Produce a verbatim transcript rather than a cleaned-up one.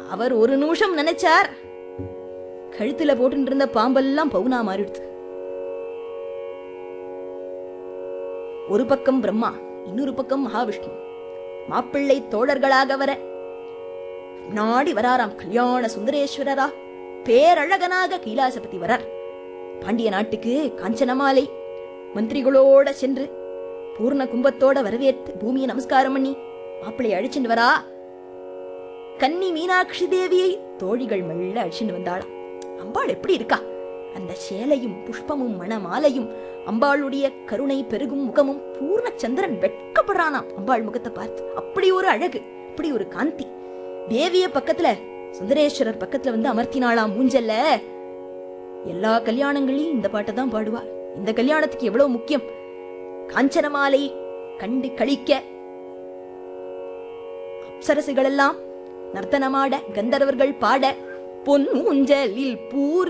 அவர் ஒரு நிமிஷம் நினைச்சார், கழுத்துல போட்டு இருந்த பாம்பெல்லாம் பவுனா மாறிடுது. ஒரு பக்கம் பிரம்மா, இன்னொரு பக்கம் மகாவிஷ்ணு மாப்பிள்ளை தோழர்களாக வர நாடி வராராம் கல்யாண சுந்தரேஸ்வரரா. பேரழகனாக கைலாசபதி வரார். பாண்டிய நாட்டுக்கு காஞ்சனமாலை மந்திரிகளோட சென்று பூர்ண கும்பத்தோட வரவேற்று பூமியை நமஸ்காரம் பண்ணி மாப்பிள்ளை அழிச்சுட்டு வரா. கன்னி மீனாட்சி தேவியை தோழிகள் மெல்ல அழிச்சுட்டு வந்தாளாம். அம்பாள் எப்படி இருக்கா? அந்த சேலையும் புஷ்பமும் மணமாலையும் அம்பாளுடைய கருணை பெருகும் முகமும். பூர்ண சந்திரன் வெட்கப்படுறானாம் அம்பாள் முகத்தை பார்த்து. அப்படி ஒரு அழகு, அப்படி ஒரு காந்தி. தேவிய பக்கத்துல சுந்தரேஸ்வரர் பக்கத்துல வந்து அமர்த்தினாளாம் ஊஞ்சல்ல. எல்லா கல்யாணங்களையும் இந்த பாட்டை தான் பாடுவா. இந்த கல்யாணத்துக்கு எவ்வளவு முக்கியம். காஞ்சனமாலை கண்டு கழிக்க அப்சரசுகள் எல்லாம் நர்த்தனமாட, கந்தர்வர்கள் பாட, பொன் ஊஞ்சலில் பூரி